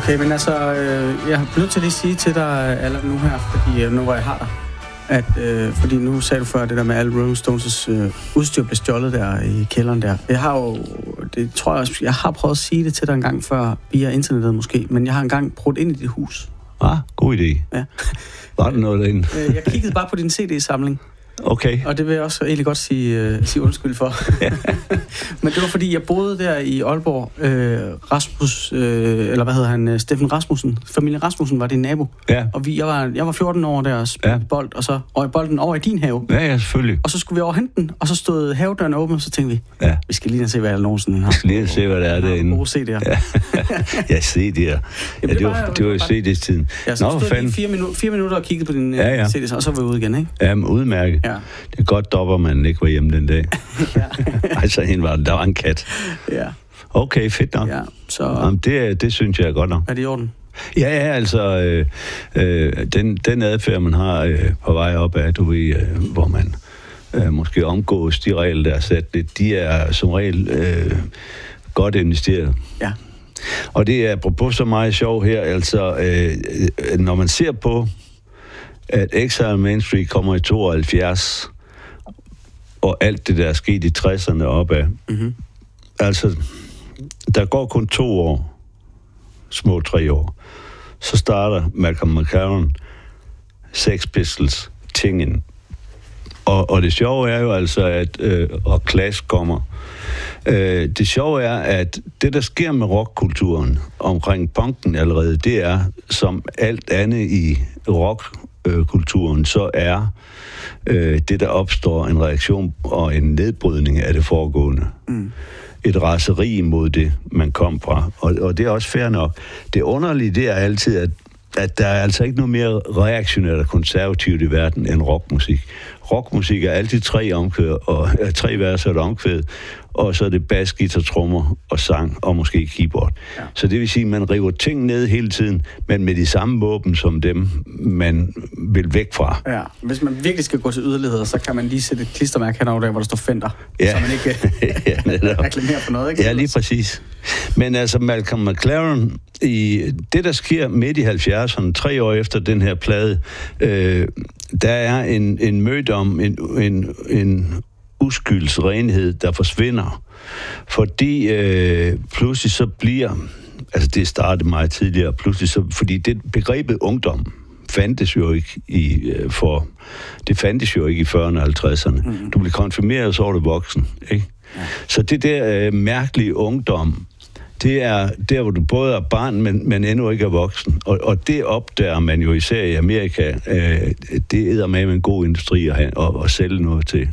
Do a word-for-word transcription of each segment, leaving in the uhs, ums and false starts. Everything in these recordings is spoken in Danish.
Okay, men altså, øh, jeg har nødt til at lige sige til dig, Allan, nu her, fordi øh, nu hvor jeg har dig, at, øh, fordi nu sagde du før det der med alle Rolling Stones' øh, udstyr blev stjålet der i kælderen der. Jeg har jo, det tror jeg også, jeg har prøvet at sige det til dig en gang før, via internettet måske, men jeg har engang brudt ind i dit hus. Ah, god idé. Ja. Var der noget derinde? Jeg kiggede bare på din C D-samling. Okay. Og det vil jeg også egentlig godt sige, uh, sige undskyld for. Men det var fordi, jeg boede der i Aalborg. Øh, Rasmus, øh, eller hvad hedder han? Steffen Rasmussen. Familien Rasmussen var din nabo. Ja. Og vi, jeg, var, jeg var fjorten år der og spillede ja. bold, og så røg bolden over i din have. Ja, ja, selvfølgelig. Og så skulle vi over hente den, og så stod havedøren åben, og så tænkte vi, ja. vi skal lige se, hvad der nogensinde har. Vi skal lige se, hvad der er derinde. Gode C D'er. Ja, ja C D'er. Ja, det, det var, det var jo C D's-tiden. Ja, så Nå, stod lige fire, minu- fire minutter og kiggede på din ja, ja. C D, og så var vi ude igen, ikke? Ja, men udmærket. Ja. Det er godt, Doppermanden ikke var hjemme den dag. Altså, hende var, der var en kat. Ja. Okay, fedt nok. Ja, så... Jamen, det, det synes jeg er godt nok. Er det i orden? Ja, ja, altså, øh, øh, den, den adfærd, man har øh, på vej op af, du ved, øh, hvor man øh, måske omgås de regler, der er sat lidt, de er som regel øh, godt investeret. Ja. Og det er apropos så meget sjov her, altså, øh, når man ser på, at Exile Main Street kommer i tooghalvfjerds, og alt det, der er sket i tresserne opad. Mm-hmm. Altså, der går kun to år, små tre år, så starter Malcolm McLaren, Sex Pistols, tingen. Og, og det sjove er jo altså, at øh, og Clash kommer. Øh, det sjove er, at det, der sker med rockkulturen omkring punken allerede, det er, som alt andet i rockkulturen, så er øh, det, der opstår en reaktion og en nedbrydning af det foregående. Mm. Et raseri mod det, man kom fra. Og, og det er også fair nok. Det underlige, det er altid, at, at der er altså ikke noget mere reaktionært og konservativt i verden end rockmusik. Rockmusik er altid tre omkvæd, og er tre verser og et omkvæd, og så er det bas, guitar, trommer og sang, og måske keyboard. Ja. Så det vil sige, at man river ting ned hele tiden, men med de samme våben som dem, man vil væk fra. Ja, hvis man virkelig skal gå til yderligheder, så kan man lige sætte et klistermærke henover der, hvor der står Fender, ja. Så man ikke ja, reklamerer for noget, ikke? Ja, lige præcis. Men altså, Malcolm McLaren, i det, der sker midt i halvfjerdserne, tre år efter den her plade, øh, der er en, en mødom, en, en, en uskyldsrenhed, der forsvinder. Fordi øh, pludselig så bliver, altså det startede meget tidligere, pludselig så, fordi det begrebet ungdom fandtes jo ikke i, for, det fandtes jo ikke i fyrrerne og halvtredserne. Mm. Du blev konfirmeret, så var du voksen, ikke? Ja. Så det der øh, mærkelige ungdom, det er der, hvor du både er barn, men, men endnu ikke er voksen. Og, og det opdager man jo især i Amerika. Øh, det æder med en god industri at, have, og, og sælge noget til.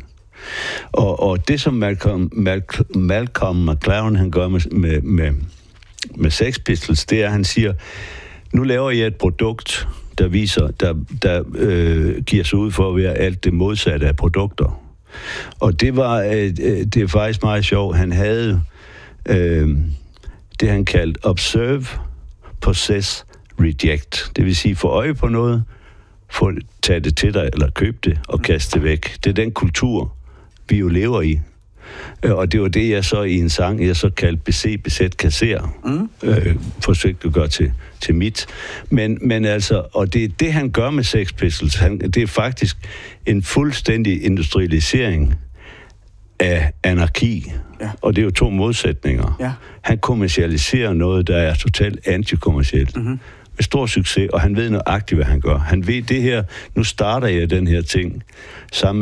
Og, og det, som Malcolm, Malcolm, Malcolm McLaren han gør med, med, med, med Sex Pistols, det er, at han siger, nu laver jeg et produkt, der viser, der, der øh, giver sig ud for at være alt det modsatte af produkter. Og det var, øh, det er faktisk meget sjovt. Han havde øh, det, han kaldte observe, possess, reject. Det vil sige, få øje på noget, få tage det til dig, eller købe det, og kaste det væk. Det er den kultur, vi jo lever i. Og det var det, jeg så i en sang, jeg så kaldte B C, B Z, kasser, mm. øh, forsøgte at gøre til, til mit. Men, men altså, og det er det, han gør med Sex Pistols. Han, det er faktisk en fuldstændig industrialisering af anarki. Ja. Og det er jo to modsætninger. Ja. Han kommercialiserer noget, der er totalt antikommercielt. Mm-hmm. Med stor succes, og han ved nøjagtigt, hvad han gør. Han ved det her, nu starter jeg den her ting sammen